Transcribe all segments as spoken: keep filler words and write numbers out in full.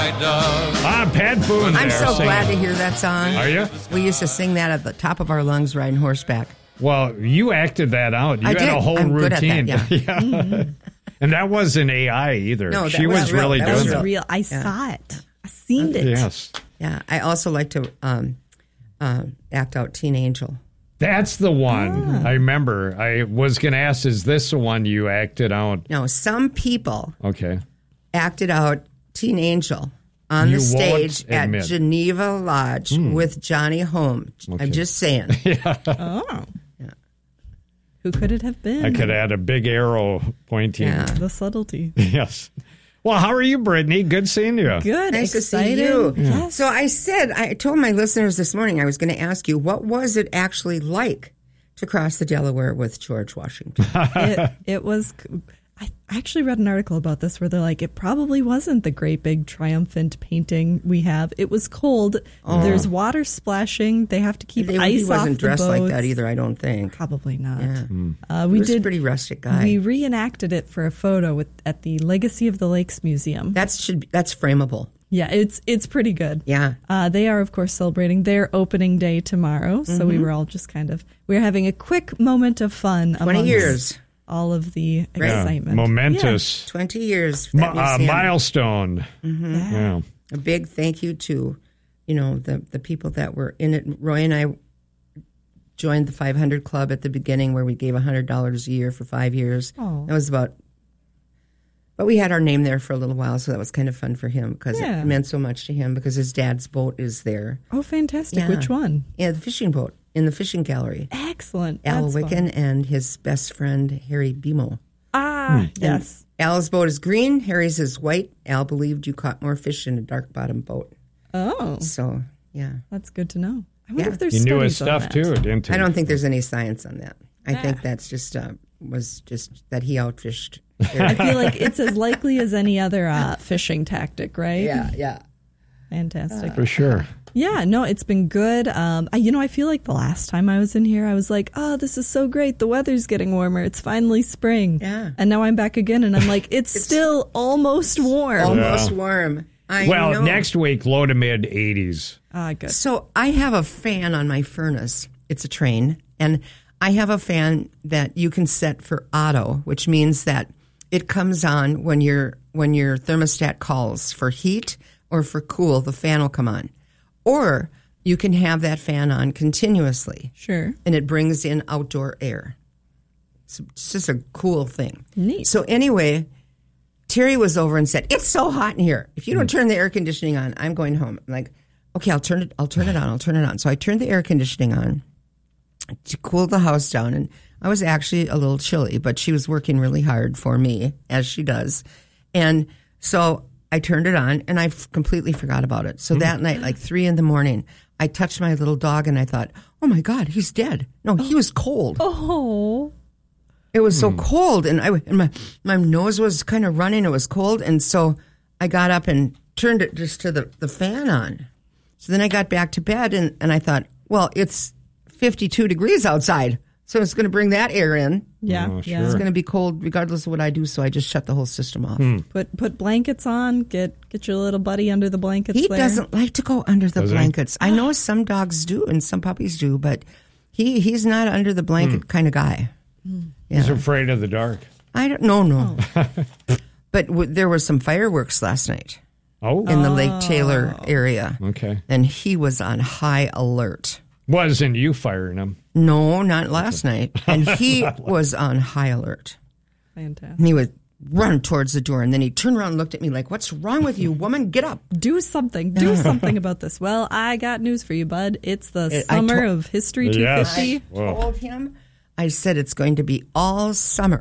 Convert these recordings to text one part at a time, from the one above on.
white dove. Ah, Pat Boone. I'm there so singing. glad to hear that song. Are you? We used to sing that at the top of our lungs riding horseback. Well, you acted that out. You I had did. a whole I'm good at routine. that, yeah. yeah. Mm-hmm. And that wasn't A I either. No, that she was was real. really That That doing was that. real. I saw it. I seen it. Yes. Yeah, I also like to um, uh, act out Teen Angel. That's the one. Ah. I remember. I was going to ask, is this the one you acted out? No, some people Okay. acted out Teen Angel on You the won't stage at admit. Geneva Lodge with Johnny Home. Okay. I'm just saying. Oh. Who could it have been? I could add a big arrow pointing. Yeah. The subtlety. Yes. Well, how are you, Brittany? Good seeing you. Good. Nice excited. to see you. Yes. So I said, I told my listeners this morning I was going to ask you, what was it actually like to cross the Delaware with George Washington? it, it was. I actually read an article about this where they're like, it probably wasn't the great big triumphant painting we have. It was cold. Oh. There's water splashing. They have to keep They- ice he wasn't off the dressed like boats. that either, I don't think. Probably not. Yeah. Uh, He we was a did. pretty rustic guy. We reenacted it for a photo with at the Legacy of the Lakes Museum. That's should be, that's frameable. Yeah, it's it's pretty good. Yeah. Uh, they are, of course, celebrating their opening day tomorrow. So Mm-hmm. we were all just kind of, we were having a quick moment of fun. twenty amongst years. All of the Yeah. excitement. Momentous. twenty years. for Mi- that uh, museum. milestone. Yeah. A big thank you to, you know, the, the people that were in it. Roy and I joined the five hundred Club at the beginning where we gave one hundred dollars a year for five years. Oh. That was about, but we had our name there for a little while, so that was kind of fun for him because Yeah. it meant so much to him because his dad's boat is there. Oh, fantastic. Yeah. Which one? Yeah, the fishing boat in the fishing gallery. Excellent. Al That's Wicken fun. and his best friend, Harry Bimo. Ah, yes. Al's boat is green, Harry's is white. Al believed you caught more fish in a dark bottom boat. Oh, So, yeah. that's good to know. I wonder Yeah. if there's He knew his studies on stuff, that. too, didn't he? I don't think there's any science on that. I think that's just uh, was just that he outfished. I feel like it's as likely as any other uh, fishing tactic, right? yeah, yeah. Fantastic. For sure. Yeah, no, it's been good. Um, I, you know, I feel like the last time I was in here, I was like, oh, this is so great. The weather's getting warmer. It's finally spring. Yeah. And now I'm back again, and I'm like, it's, still almost warm. Almost Yeah. warm. I Well, know. next week, low to mid eighties. Ah, good. So I have a fan on my furnace. It's a train, and I have a fan that you can set for auto, which means that it comes on when your when your thermostat calls for heat or for cool. The fan will come on, or you can have that fan on continuously, Sure. and it brings in outdoor air. It's it's just a cool thing. Neat. So anyway, Terry was over and said, "It's so hot in here. If you don't turn the air conditioning on, I'm going home." I'm like, "Okay, I'll turn it. I'll turn it on. I'll turn it on." So I turned the air conditioning on to cool the house down, and I was actually a little chilly, but she was working really hard for me, as she does. And so I turned it on, and I f- completely forgot about it. So that night, like three in the morning, I touched my little dog, and I thought, "Oh my God, he's dead." No, he was cold. Oh. It was so cold, and I and my my nose was kind of running. It was cold, and so I got up and turned it just to the, the fan on. So then I got back to bed, and, and I thought, well, it's fifty-two degrees outside, so it's going to bring that air in. Yeah. Oh, yeah. It's going to be cold regardless of what I do, so I just shut the whole system off. Put put blankets on. Get get your little buddy under the blankets. He there. doesn't like to go under the Does he? blankets. I know some dogs do and some puppies do, but he, he's not under the blanket kind of guy. Yeah. He's afraid of the dark. I don't no no. But w- there were some fireworks last night Oh, in the Lake Taylor area, okay. and he was on high alert. Wasn't you firing him? No, not last night. And he was on high alert. Fantastic. And he would run towards the door, and then he turned around and looked at me like, "What's wrong with you, woman? Get up." Do something. Do something about this. Well, I got news for you, bud. It's the It- I summer to- of History Yes. two fifty. Whoa. Told him, I said it's going to be all summer.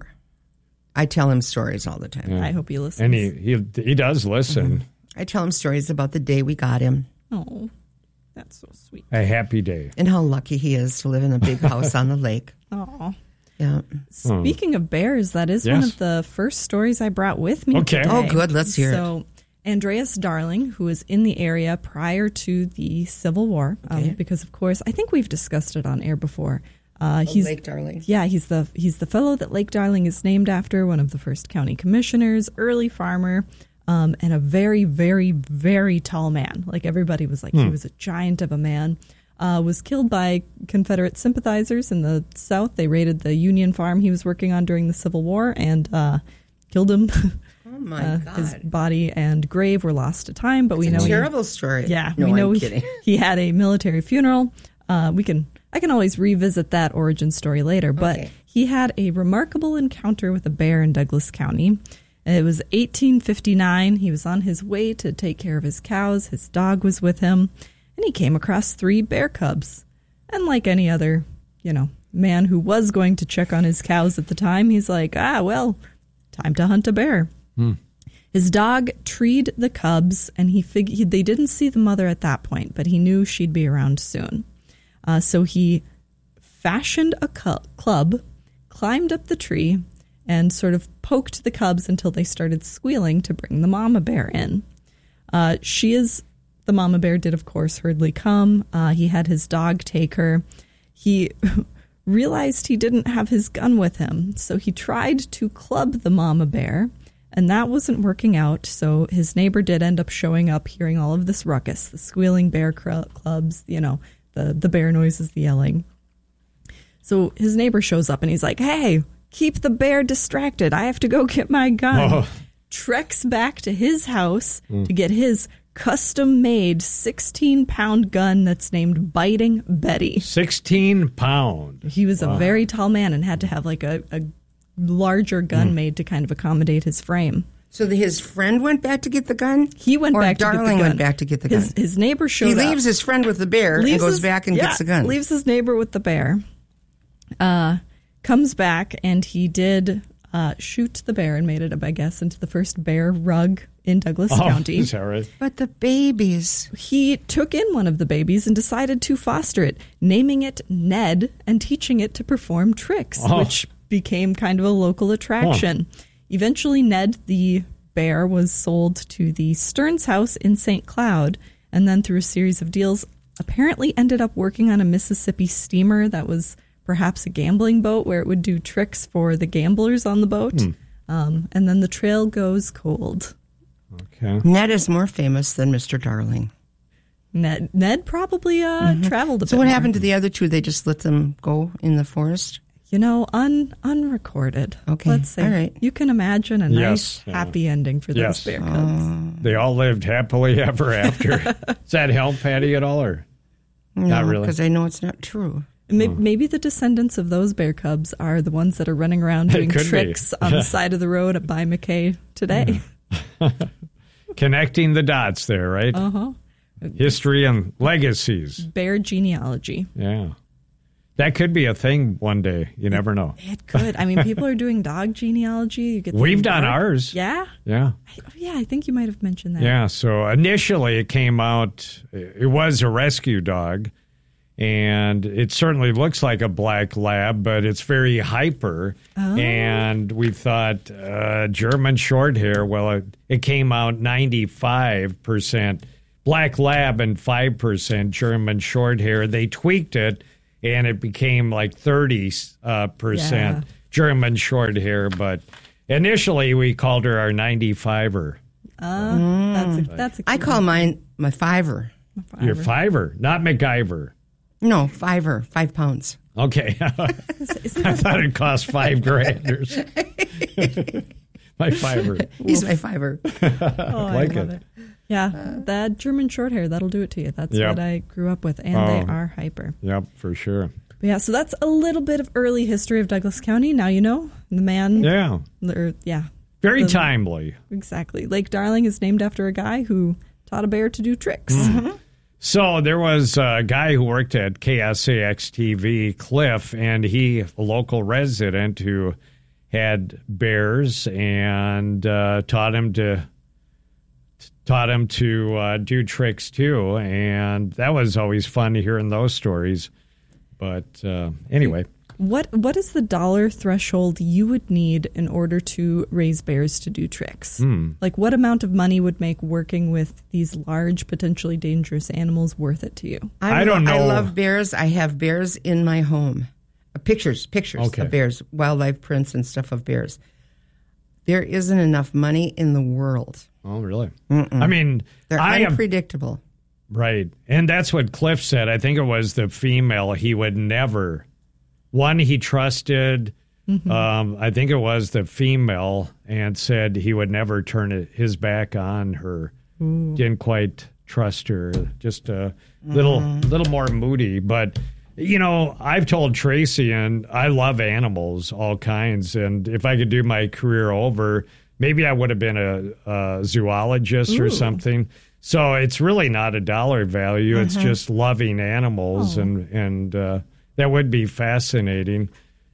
I tell him stories all the time. I hope you listen. And he, he, he does listen. I tell him stories about the day we got him Oh, that's so sweet. A happy day. and how lucky he is to live in a big house on the lake. Oh. Yeah. Speaking of bears, that is one Yes. of the first stories I brought with me. Okay. today. Oh, good. Let's hear it. So, Andreas Darling, who was in the area prior to the Civil War, um, because of course, I think we've discussed it on air before. Uh, he's Lake Darling. Yeah, he's the he's the fellow that Lake Darling is named after, one of the first county commissioners, early farmer. um, and a very, very, very tall man. Like everybody was like, hmm. he was a giant of a man. Uh, was killed by Confederate sympathizers in the South. They raided the Union farm he was working on during the Civil War and uh, killed him. Oh my uh, God! His body and grave were lost to time, but That's we know a terrible he, story. Yeah, no, we know I'm he, kidding. he had a military funeral. Uh, we can I can always revisit that origin story later, but okay. he had a remarkable encounter with a bear in Douglas County. It was eighteen fifty-nine. He was on his way to take care of his cows. His dog was with him. And he came across three bear cubs. And like any other, you know, man who was going to check on his cows at the time, he's like, ah, well, time to hunt a bear. Hmm. His dog treed the cubs, and he fig- he, they didn't see the mother at that point, but he knew she'd be around soon. Uh, so he fashioned a cu- club, climbed up the tree, and sort of poked the cubs until they started squealing to bring the mama bear in. Uh, she is... The mama bear did, of course, hurriedly come. Uh, he had his dog take her. He realized he didn't have his gun with him, so he tried to club the mama bear, and that wasn't working out. So his neighbor did end up showing up, hearing all of this ruckus, the squealing bear cr- clubs, you know, the, the bear noises, the yelling. So his neighbor shows up, and he's like, hey, keep the bear distracted. I have to go get my gun. Oh. Treks back to his house mm. to get his custom-made sixteen-pound gun that's named Biting Betty. sixteen pound. He was wow. a very tall man and had to have like a, a larger gun mm. made to kind of accommodate his frame. So the, his friend went back to get the gun? He went or back Darling to get the gun. went back to get the gun? His, his neighbor showed he up. He leaves his friend with the bear leaves and goes his, back and yeah, gets the gun. Leaves his neighbor with the bear. Uh, comes back, and he did uh, shoot the bear and made it, I guess, into the first bear rug in Douglas oh, County. Is that right? But the babies. He took in one of the babies and decided to foster it, naming it Ned and teaching it to perform tricks, oh. which became kind of a local attraction. Oh. Eventually, Ned, the bear, was sold to the Stearns house in Saint Cloud, and then through a series of deals, apparently ended up working on a Mississippi steamer that was perhaps a gambling boat where it would do tricks for the gamblers on the boat. Hmm. Um, and then the trail goes cold. Okay. Ned is more famous than Mister Darling. Ned Ned probably uh, mm-hmm. traveled a so bit what more. happened to the other two? They just let them go in the forest? You know, un unrecorded. Okay. Let's say. All right. You can imagine a yes. nice, yeah. happy ending for yes. those bear cubs. Uh, they all lived happily ever after. Does that help, Patty, at all? Or no, not really? Because I know it's not true. Maybe, maybe the descendants of those bear cubs are the ones that are running around doing tricks on the side of the road by McKay today. Connecting the dots there, right? Uh-huh. History and legacies. Bear genealogy. Yeah. That could be a thing one day. You never know. It could. I mean, people are doing dog genealogy. You get We've done dog. ours. Yeah? Yeah. I, yeah, I think you might have mentioned that. Yeah, so initially it came out, it was a rescue dog. And it certainly looks like a black lab, but it's very hyper. Oh. And we thought uh, German short hair, well, it, it came out ninety-five percent black lab and five percent German short hair. They tweaked it, and it became like thirty percent uh, percent yeah. German short hair. But initially we called her our ninety-fiver. Uh, mm. that's a, that's a I call mine my fiver. My fiver. Your fiver, not MacGyver. No, fiver, five pounds. Okay. I thought it cost five grand or something. My fiver. He's my fiver. Oh, like I love it. it. Yeah, uh, that German short hair, that'll do it to you. That's yep. what I grew up with, and oh, they are hyper. Yep, for sure. But yeah, so that's a little bit of early history of Douglas County. Now you know the man. Yeah. Or, yeah. Very the, timely. Exactly. Lake Darling is named after a guy who taught a bear to do tricks. Mm-hmm. So there was a guy who worked at K S A X T V, Cliff, and he, a local resident who had bears, and uh, taught him to taught him to uh, do tricks too, and that was always fun hearing those stories. But uh, anyway. What what is the dollar threshold you would need in order to raise bears to do tricks? Hmm. Like, what amount of money would make working with these large, potentially dangerous animals worth it to you? I, I don't know. I love bears. I have bears in my home. Uh, pictures, pictures okay. of bears, wildlife prints and stuff of bears. There isn't enough money in the world Oh, really? Mm-mm. I mean, they're I unpredictable. Have, right. And that's what Cliff said. I think it was the female he would never, one he trusted, mm-hmm. um, I think it was the female, and said he would never turn it, his back on her. Ooh. Didn't quite trust her, just a little, mm. little more moody. But, you know, I've told Tracy, and I love animals, all kinds. And if I could do my career over, maybe I would have been a, a zoologist Ooh. Or something. So it's really not a dollar value. Mm-hmm. It's just loving animals. Oh. And, and uh, that would be fascinating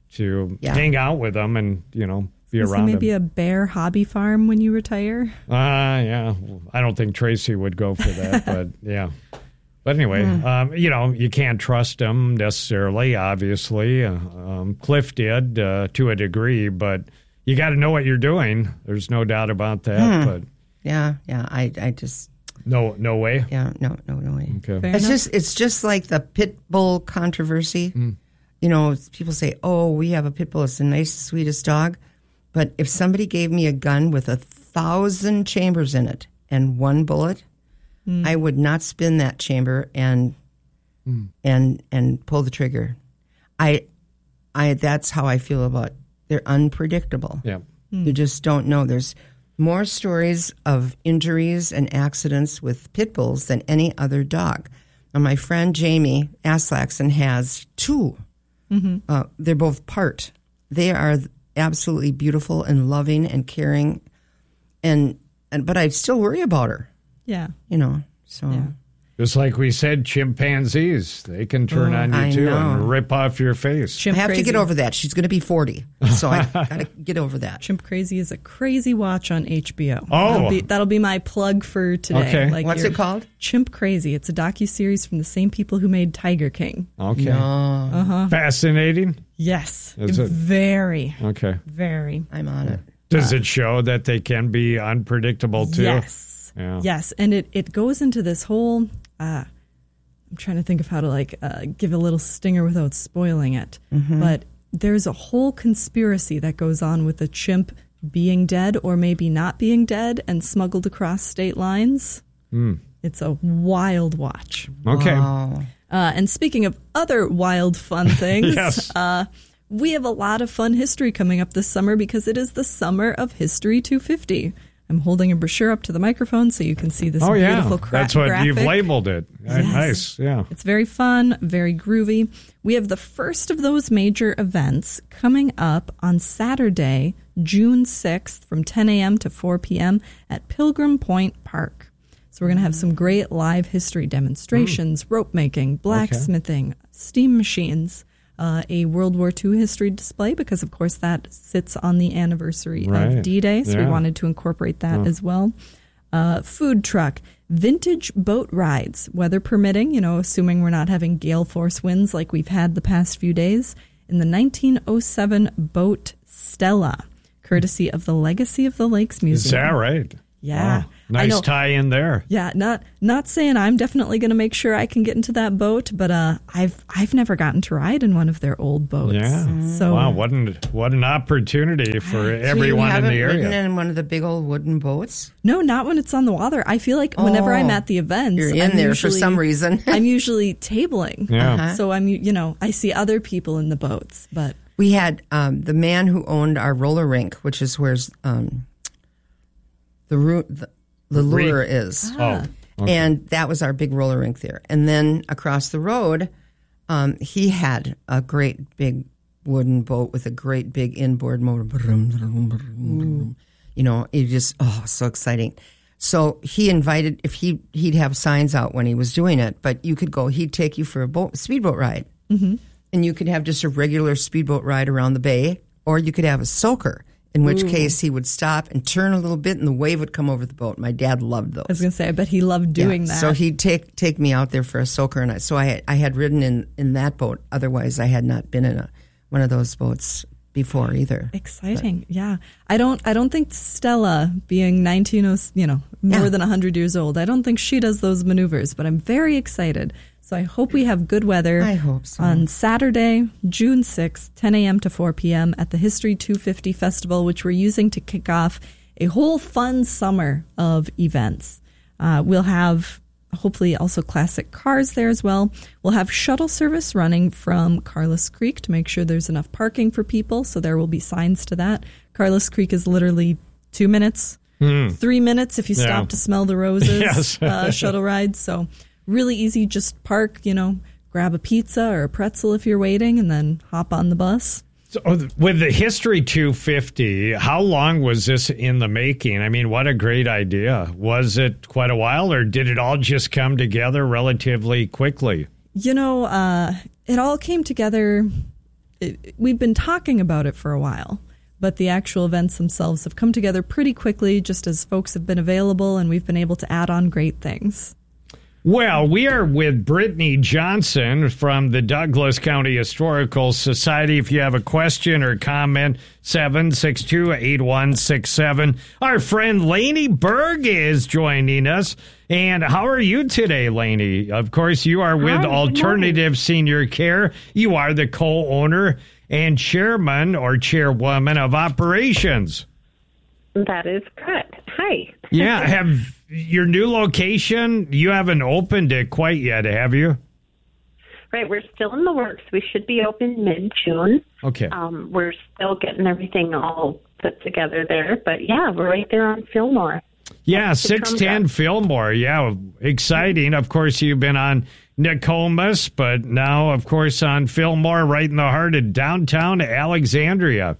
to yeah. hang out with them and, you know, be Is around maybe them. A bear hobby farm when you retire? Uh, yeah. I don't think Tracy would go for that, but yeah. But anyway, mm. um, you know, you can't trust them necessarily, obviously. Uh, um, Cliff did uh, to a degree, but you got to know what you're doing. There's no doubt about that. Mm. But yeah, yeah, I, I just no, no way. Yeah, no, no, no way. Okay, Fair it's enough. just, it's just like the pit bull controversy. Mm. You know, people say, "Oh, we have a pit bull. It's the nicest, sweetest dog." But if somebody gave me a gun with a thousand chambers in it and one bullet, mm. I would not spin that chamber and mm. and and pull the trigger. I, I that's how I feel about. They're unpredictable. Yeah, mm. you just don't know. There's more stories of injuries and accidents with pit bulls than any other dog. Now, my friend Jamie Aslaxon has two. Mm-hmm. Uh, they're both part. They are absolutely beautiful and loving and caring, and and but I still worry about her. Yeah, you know. So yeah. Just like we said, chimpanzees, they can turn oh, on you I too know. and rip off your face. Chimp I have crazy. to get over that. She's going to be forty, so I got to get over that. Chimp Crazy is a crazy watch on H B O. Oh, that'll be, that'll be my plug for today. Okay. Like What's it called? Chimp Crazy. It's a docuseries from the same people who made Tiger King. Okay, no. uh-huh. Fascinating. Yes, Is it? Very. Okay, very. I'm on it. Does uh, it show that they can be unpredictable too? Yes, yeah. yes, and it it goes into this whole. Uh, I'm trying to think of how to like uh, give a little stinger without spoiling it. Mm-hmm. But there's a whole conspiracy that goes on with the chimp being dead or maybe not being dead and smuggled across state lines. Mm. It's a wild watch. Okay. Wow. Uh, and speaking of other wild fun things, yes. uh, we have a lot of fun history coming up this summer because it is the summer of History two fifty. I'm holding a brochure up to the microphone so you can see this oh, beautiful yeah. cra- That's what graphic. You've labeled it. Yes. Nice, yeah. It's very fun, very groovy. We have the first of those major events coming up on Saturday, June sixth from ten a.m. to four p.m. at Pilgrim Point Park. So we're going to have some great live history demonstrations, mm. rope making, blacksmithing, okay. steam machines, Uh, a World War Two history display because, of course, that sits on the anniversary right. of D-Day, so yeah. we wanted to incorporate that oh. as well. Uh, food truck, vintage boat rides, weather permitting, you know, assuming we're not having gale force winds like we've had the past few days, in the nineteen oh seven boat Stella, courtesy of the Legacy of the Lakes Museum. Is that right? Yeah. Wow. Nice tie in there. Yeah, not not saying I'm definitely going to make sure I can get into that boat, but uh, I've I've never gotten to ride in one of their old boats. Yeah. So wow, what an what an opportunity for everyone so you in the area. Ridden in one of the big old wooden boats? No, not when it's on the water. I feel like whenever oh, I'm at the events, you're in I'm there usually, for some reason. I'm usually tabling. Yeah. Uh-huh. So I'm you know I see other people in the boats, but we had um, the man who owned our roller rink, which is where's um, the root. The, The lure is. Ah. Oh, okay. And that was our big roller rink there. And then across the road, um, he had a great big wooden boat with a great big inboard motor. Mm. You know, it just, oh, so exciting. So he invited, if he, he'd have signs out when he was doing it, but you could go, he'd take you for a boat, speedboat ride. Mm-hmm. And you could have just a regular speedboat ride around the bay, or you could have a soaker. In which Ooh. case he would stop and turn a little bit and the wave would come over the boat. My dad loved those. I was going to say, I bet he loved doing yeah. that. So he'd take take me out there for a soaker. And I, so I had, I had ridden in, in that boat. Otherwise, I had not been in a one of those boats before either. Exciting. But, yeah. I don't I don't think Stella, being nineteen oh, you know, more yeah. than one hundred years old, I don't think she does those maneuvers. But I'm very excited. So I hope we have good weather I hope so. on Saturday, June sixth, ten a.m. to four p.m. at the History two fifty Festival, which we're using to kick off a whole fun summer of events. Uh, we'll have hopefully also classic cars there as well. We'll have shuttle service running from Carlos Creek to make sure there's enough parking for people. So there will be signs to that. Carlos Creek is literally two minutes, mm. three minutes if you stop yeah. to smell the roses. Yes. uh, shuttle ride. So really easy. Just park, you know, grab a pizza or a pretzel if you're waiting, and then hop on the bus. So with the History two fifty, how long was this in the making? I mean, what a great idea. Was it quite a while, or did it all just come together relatively quickly? You know, uh, it all came together. It, we've been talking about it for a while, but the actual events themselves have come together pretty quickly, just as folks have been available, and we've been able to add on great things. Well, we are with Brittany Johnson from the Douglas County Historical Society. If you have a question or comment, seven six two, eight one six seven. Our friend Lainey Berg is joining us. And how are you today, Lainey? Of course, you are with Hi, Alternative Senior Care. You are the co-owner and chairman or chairwoman of operations. That is correct. Hi. Yeah, have your new location, you haven't opened it quite yet, have you? Right, we're still in the works. We should be open mid-June. Okay. Um, we're still getting everything all put together there. But, yeah, we're right there on Fillmore. Yeah, six ten Fillmore. Yeah, exciting. Of course, you've been on Nokomis, but now, of course, on Fillmore, right in the heart of downtown Alexandria.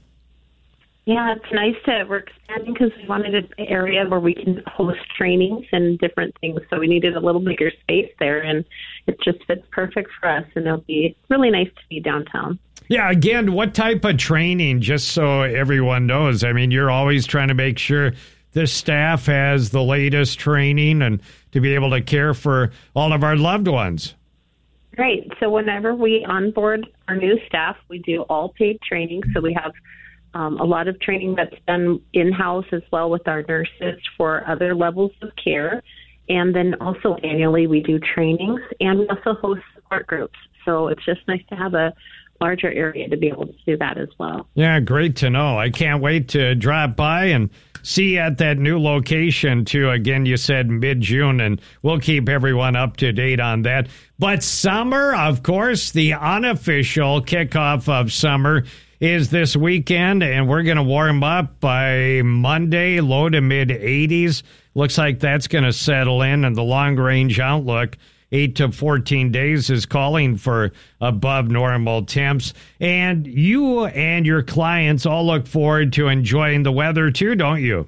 Yeah, it's nice to, we're expanding because we wanted an area where we can host trainings and different things. So we needed a little bigger space there, and it just fits perfect for us. And it'll be really nice to be downtown. Yeah, again, what type of training, just so everyone knows? I mean, you're always trying to make sure the staff has the latest training and to be able to care for all of our loved ones. Right. So whenever we onboard our new staff, we do all paid training. So we have Um, a lot of training that's done in-house as well with our nurses for other levels of care. And then also annually we do trainings, and we also host support groups. So it's just nice to have a larger area to be able to do that as well. Yeah, great to know. I can't wait to drop by and see you at that new location too. Again, you said mid-June, and we'll keep everyone up to date on that. But summer, of course, the unofficial kickoff of summer is this weekend, and we're going to warm up by Monday, low to mid eighties. Looks like that's going to settle in, and the long-range outlook, eight to fourteen days, is calling for above normal temps. And you and your clients all look forward to enjoying the weather too, don't you?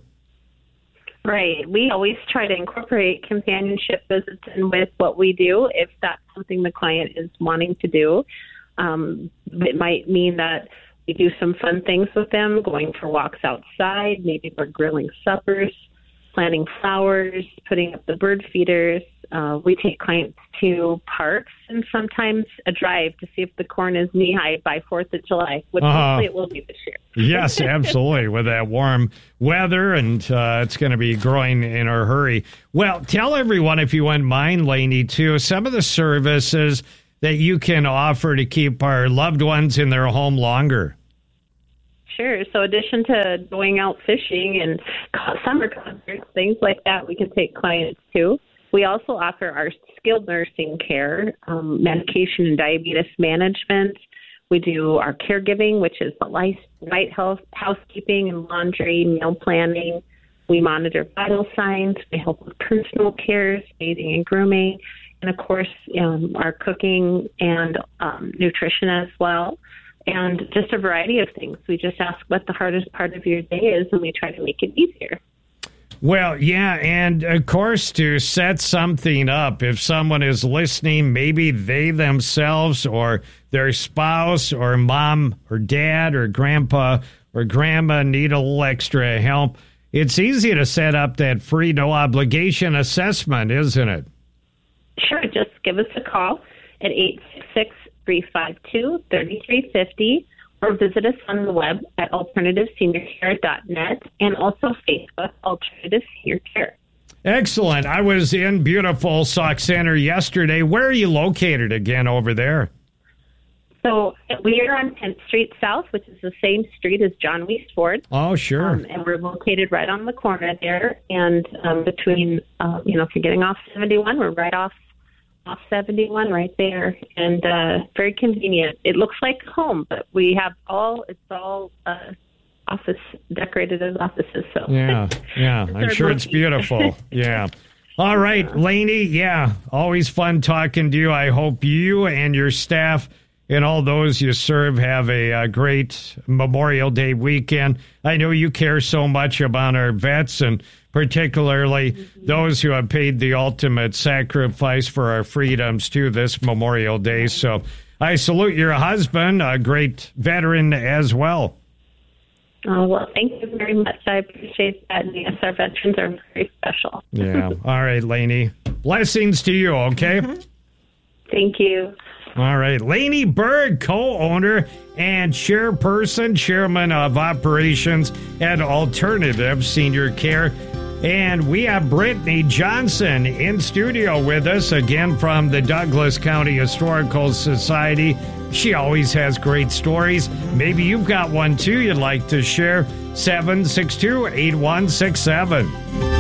Right. We always try to incorporate companionship visits in with what we do, if that's something the client is wanting to do. Um, it might mean that we do some fun things with them, going for walks outside. Maybe we're grilling suppers, planting flowers, putting up the bird feeders. Uh, we take clients to parks and sometimes a drive to see if the corn is knee-high by fourth of July, which uh, hopefully it will be this year. Yes, absolutely, with that warm weather, and uh, it's going to be growing in a hurry. Well, tell everyone, if you wouldn't mind, Lainey, too, some of the services that you can offer to keep our loved ones in their home longer. Sure. So in addition to going out fishing and summer concerts, things like that, we can take clients to. We also offer our skilled nursing care, um, medication and diabetes management. We do our caregiving, which is light, light health, housekeeping and laundry, meal planning. We monitor vital signs. We help with personal care, bathing and grooming. And, of course, um, our cooking and um, nutrition as well. And just a variety of things. We just ask what the hardest part of your day is, and we try to make it easier. Well, yeah, and of course, to set something up, if someone is listening, maybe they themselves or their spouse or mom or dad or grandpa or grandma need a little extra help, it's easy to set up that free, no-obligation assessment, isn't it? Sure, just give us a call at eight six six, three five two, three three five zero or visit us on the web at alternative senior care dot net and also Facebook, Alternative Senior Care. Excellent. I was in beautiful Sauk Center yesterday. Where are you located again over there? So we are on tenth Street South, which is the same street as John Weiss Ford. Oh, sure. Um, and we're located right on the corner there. And um, between, uh, you know, if you're getting off seventy-one, we're right off off seventy-one right there. And uh, very convenient. It looks like home, but we have all, it's all uh, office, decorated as offices. So Yeah, yeah. I'm sure it's beautiful. Yeah. All right, Lainey, yeah, always fun talking to you. I hope you and your staff and all those you serve have a, a great Memorial Day weekend. I know you care so much about our vets and particularly mm-hmm. those who have paid the ultimate sacrifice for our freedoms too this Memorial Day. So I salute your husband, a great veteran as well. Oh, well, thank you very much. I appreciate that. And yes, our veterans are very special. Yeah. All right, Lainey. Blessings to you, okay? Mm-hmm. Thank you. All right. Lainey Berg, co-owner and chairperson, chairman of operations at Alternative Senior Care. And we have Brittany Johnson in studio with us, again from the Douglas County Historical Society. She always has great stories. Maybe you've got one, too, you'd like to share. seven six two, eight one six seven.